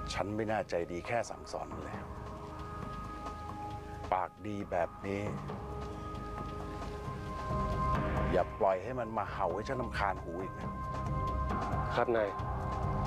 ฉันไม่น่าใจดีแค่สั่งสอนมันแล้วปากดีแบบนี้อย่าปล่อยให้มันมาเห่าให้ฉันรำคาญหูอีกนะครับนาย